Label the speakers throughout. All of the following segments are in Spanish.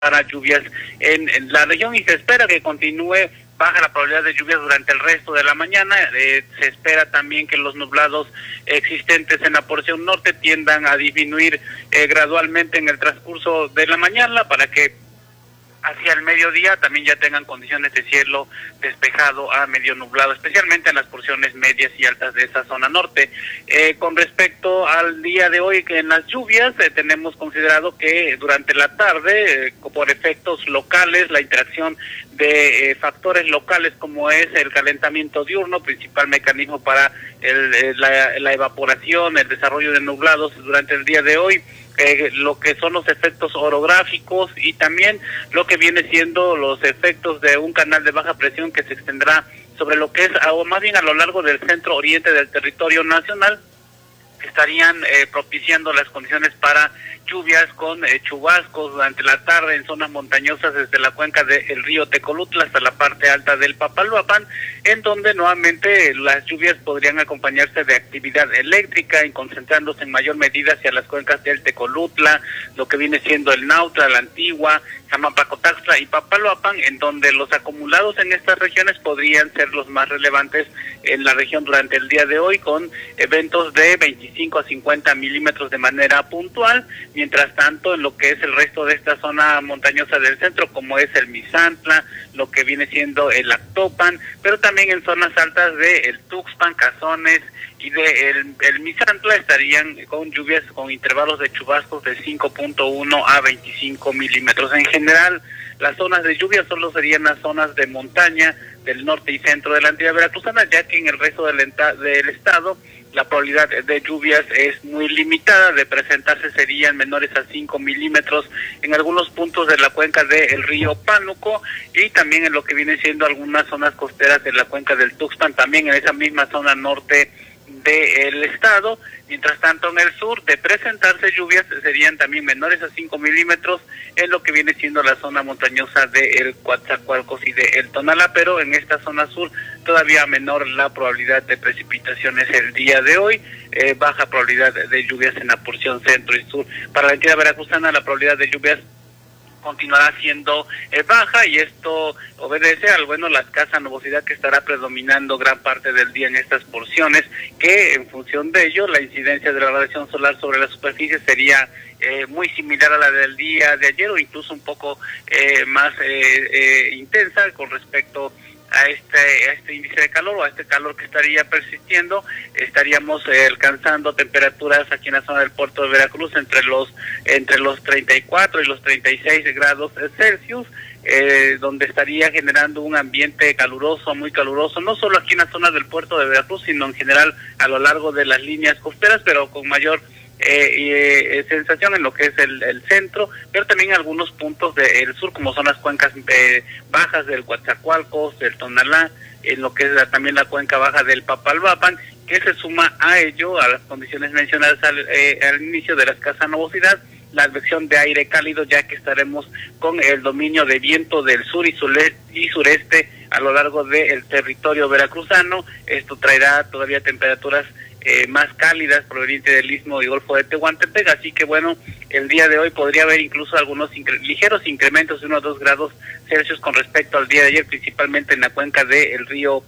Speaker 1: para lluvias en la región y se espera que continúe baja la probabilidad de lluvias durante el resto de la mañana. Se espera también que los nublados existentes en la porción norte tiendan a disminuir gradualmente en el transcurso de la mañana para que hacia el mediodía también ya tengan condiciones de cielo despejado a medio nublado, especialmente en las porciones medias y altas de esa zona norte. Con respecto al día de hoy, que en las lluvias tenemos considerado que durante la tarde, por efectos locales, la interacción de factores locales como es el calentamiento diurno, principal mecanismo para la evaporación, el desarrollo de nublados durante el día de hoy, lo que son los efectos orográficos y también lo que viene siendo los efectos de un canal de baja presión que se extenderá sobre lo que es, o más bien a lo largo del centro oriente del territorio nacional, que estarían propiciando las condiciones para lluvias con chubascos durante la tarde en zonas montañosas desde la cuenca del río Tecolutla hasta la parte alta del Papaloapan, en donde nuevamente las lluvias podrían acompañarse de actividad eléctrica y concentrándose en mayor medida hacia las cuencas del Tecolutla, lo que viene siendo el Nautla, la Antigua, Jamapacotaxtla y Papaloapan, en donde los acumulados en estas regiones podrían ser los más relevantes en la región durante el día de hoy, con eventos de 25 a 50 milímetros de manera puntual. Mientras tanto, en lo que es el resto de esta zona montañosa del centro, como es el Misantla, lo que viene siendo el Actopan, pero también en zonas altas de el Tuxpan, Cazones y de el Misantla estarían con lluvias con intervalos de chubascos de 5.1 a 25 milímetros. En general, las zonas de lluvia solo serían las zonas de montaña del norte y centro de la entidad veracruzana, ya que en el resto del estado la probabilidad de lluvias es muy limitada, de presentarse serían menores a 5 milímetros en algunos puntos de la cuenca del río Pánuco y también en lo que viene siendo algunas zonas costeras de la cuenca del Tuxpan, también en esa misma zona norte del estado. Mientras tanto, en el sur, de presentarse lluvias, serían también menores a 5 milímetros en lo que viene siendo la zona montañosa del Coatzacoalcos y de el Tonalá, pero en esta zona sur todavía menor la probabilidad de precipitaciones el día de hoy, baja probabilidad de lluvias en la porción centro y sur. Para la entidad veracruzana, la probabilidad de lluvias continuará siendo baja y esto obedece al la escasa nubosidad que estará predominando gran parte del día en estas porciones, que en función de ello la incidencia de la radiación solar sobre la superficie sería muy similar a la del día de ayer o incluso un poco más intensa con respecto a este índice de calor o a este calor que estaría persistiendo. Estaríamos alcanzando temperaturas aquí en la zona del puerto de Veracruz entre los 34 y los 36 grados Celsius, donde estaría generando un ambiente caluroso, muy caluroso, no solo aquí en la zona del puerto de Veracruz, sino en general a lo largo de las líneas costeras, pero con mayor sensación en lo que es el centro, pero también algunos puntos del sur, como son las cuencas bajas del Coatzacoalcos, del Tonalá, en lo que es también la cuenca baja del Papaloapan, que se suma a ello, a las condiciones mencionadas al inicio de la escasa nubosidad, la advección de aire cálido, ya que estaremos con el dominio de viento del sur y sureste a lo largo del territorio veracruzano. Esto traerá todavía temperaturas más cálidas provenientes del Istmo y Golfo de Tehuantepec, así que el día de hoy podría haber incluso algunos ligeros incrementos de 1 o 2 grados Celsius con respecto al día de ayer, principalmente en la cuenca del río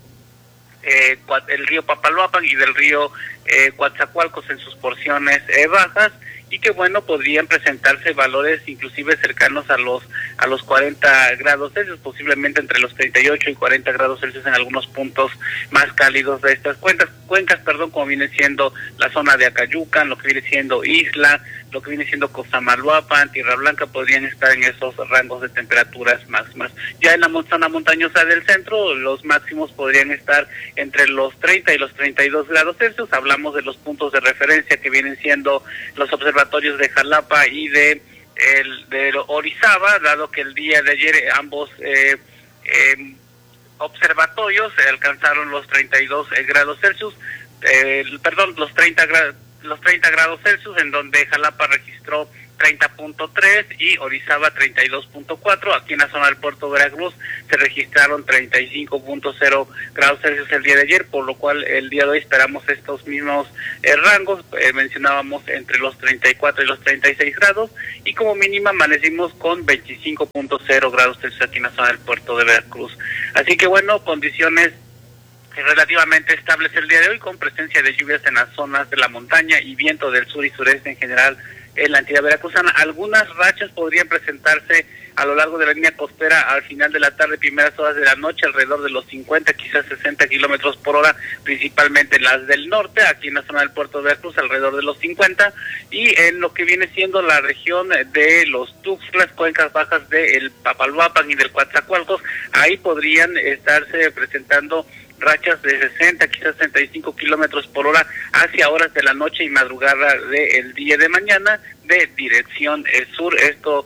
Speaker 1: Papaloapan y del río Coatzacoalcos en sus porciones bajas, y que podrían presentarse valores inclusive cercanos a los 40 grados Celsius, posiblemente entre los 38 y 40 grados Celsius en algunos puntos más cálidos de estas cuencas, como viene siendo la zona de Acayucan, lo que viene siendo Isla, lo que viene siendo Cosamaloapan, Tierra Blanca, podrían estar en esos rangos de temperaturas máximas. Ya en la zona montañosa del centro, los máximos podrían estar entre los 30 y los 32 grados Celsius. Hablamos de los puntos de referencia que vienen siendo los observatorios de Jalapa y de Orizaba, dado que el día de ayer ambos observatorios alcanzaron los 32 grados Celsius, los 30 grados Celsius, en donde Jalapa registró 30.3 y Orizaba 32.4. Aquí en la zona del puerto de Veracruz se registraron 35.0 grados Celsius el día de ayer, por lo cual el día de hoy esperamos estos mismos rangos. Mencionábamos entre los 34 y los 36 grados, y como mínima amanecimos con 25.0 grados Celsius aquí en la zona del puerto de Veracruz. Así que bueno, condiciones relativamente estables el día de hoy, con presencia de lluvias en las zonas de la montaña y viento del sur y sureste en general en la entidad veracruzana. Algunas rachas podrían presentarse a lo largo de la línea costera al final de la tarde, primeras horas de la noche, alrededor de los 50, quizás 60 kilómetros por hora, principalmente las del norte, aquí en la zona del puerto de Veracruz, alrededor de los 50, y en lo que viene siendo la región de los Tuxtlas, cuencas bajas del Papaloapan y del Coatzacoalcos, ahí podrían estarse presentando rachas de 60, quizás 65 kilómetros por hora hacia horas de la noche y madrugada del día de mañana de dirección sur. Esto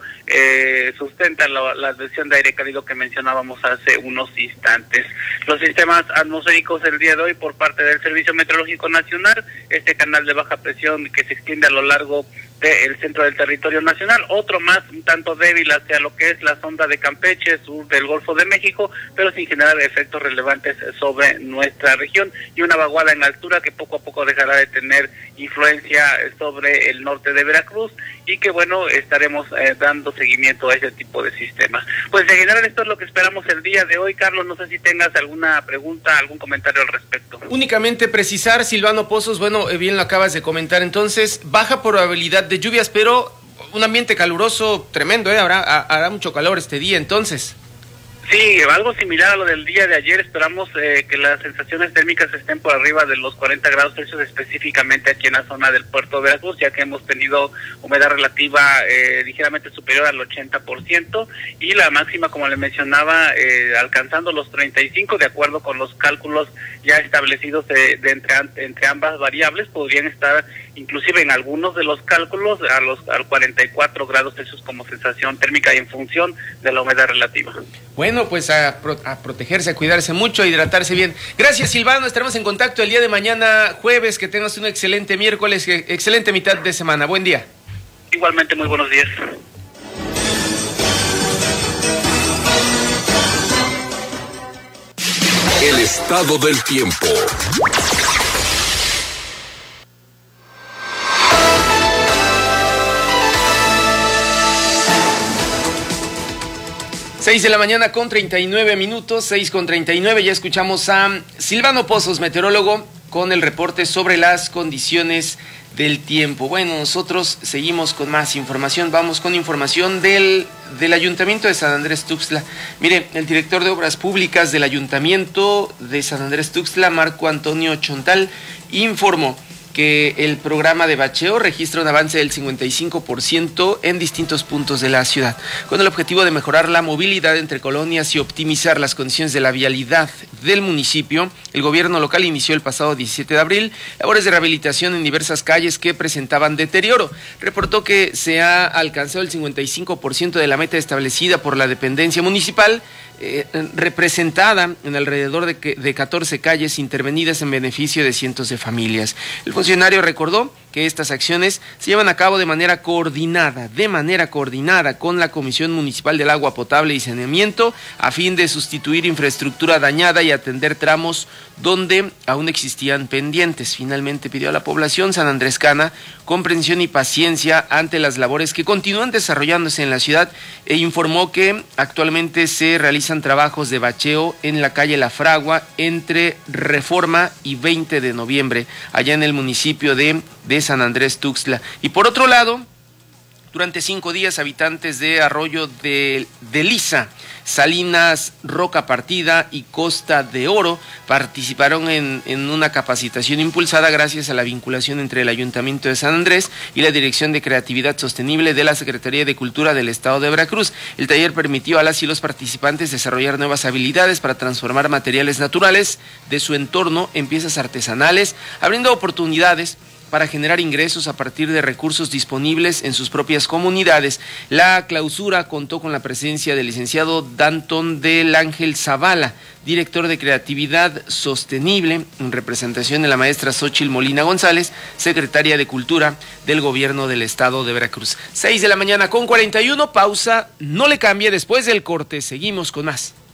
Speaker 1: sustenta la adversión de aire cálido que mencionábamos hace unos instantes. Los sistemas atmosféricos el día de hoy por parte del Servicio Meteorológico Nacional, este canal de baja presión que se extiende a lo largo del centro del territorio nacional, otro más un tanto débil hacia lo que es la sonda de Campeche, sur del Golfo de México, pero sin generar efectos relevantes sobre nuestra región, y una vaguada en altura que poco a poco dejará de tener influencia sobre el norte de Veracruz, y que bueno, estaremos dando seguimiento a ese tipo de sistemas. Pues en general esto es lo que esperamos el día de hoy. Carlos, no sé si tengas alguna pregunta, algún comentario al respecto.
Speaker 2: Únicamente precisar, Silvano Pozos, bueno, bien lo acabas de comentar, entonces, baja probabilidad de lluvias, pero un ambiente caluroso tremendo, hará mucho calor este día, entonces.
Speaker 1: Sí, algo similar a lo del día de ayer. Esperamos que las sensaciones térmicas estén por arriba de los 40 grados Celsius, específicamente aquí en la zona del puerto de Veracruz, ya que hemos tenido humedad relativa ligeramente superior al 80%, y la máxima, como le mencionaba, alcanzando los 35, de acuerdo con los cálculos ya establecidos de entre ambas variables, podrían estar inclusive en algunos de los cálculos al 44 grados Celsius como sensación térmica, y en función de la humedad relativa.
Speaker 2: Bueno, pues a protegerse, a cuidarse mucho, a hidratarse bien. Gracias, Silvano, estaremos en contacto el día de mañana, jueves. Que tengas un excelente miércoles, excelente mitad de semana. Buen día.
Speaker 1: Igualmente, muy buenos días.
Speaker 3: El estado del tiempo.
Speaker 2: Seis de la mañana con 39 minutos, 6:39, ya escuchamos a Silvano Pozos, meteorólogo, con el reporte sobre las condiciones del tiempo. Bueno, nosotros seguimos con más información, vamos con información del Ayuntamiento de San Andrés Tuxtla. Mire, el director de Obras Públicas del Ayuntamiento de San Andrés Tuxtla, Marco Antonio Chontal, informó que el programa de bacheo registra un avance del 55% en distintos puntos de la ciudad, con el objetivo de mejorar la movilidad entre colonias y optimizar las condiciones de la vialidad del municipio. El gobierno local inició el pasado 17 de abril labores de rehabilitación en diversas calles que presentaban deterioro. Reportó que se ha alcanzado el 55% de la meta establecida por la dependencia municipal, representada en alrededor de 14 calles intervenidas en beneficio de cientos de familias. El funcionario recordó que estas acciones se llevan a cabo de manera coordinada con la Comisión Municipal del Agua Potable y Saneamiento, a fin de sustituir infraestructura dañada y atender tramos donde aún existían pendientes. Finalmente pidió a la población sanandrescana comprensión y paciencia ante las labores que continúan desarrollándose en la ciudad, e informó que actualmente se realizan trabajos de bacheo en la calle La Fragua entre Reforma y 20 de noviembre, allá en el municipio de San Andrés Tuxtla. Y por otro lado, durante 5 días, habitantes de Arroyo de Lisa, Salinas, Roca Partida y Costa de Oro participaron en una capacitación impulsada gracias a la vinculación entre el Ayuntamiento de San Andrés y la Dirección de Creatividad Sostenible de la Secretaría de Cultura del Estado de Veracruz. El taller permitió a las y los participantes desarrollar nuevas habilidades para transformar materiales naturales de su entorno en piezas artesanales, abriendo oportunidades para generar ingresos a partir de recursos disponibles en sus propias comunidades. La clausura contó con la presencia del licenciado Danton del Ángel Zavala, director de Creatividad Sostenible, en representación de la maestra Xóchitl Molina González, secretaria de Cultura del Gobierno del Estado de Veracruz. 6 de la mañana con 41, pausa, no le cambie, después del corte seguimos con más.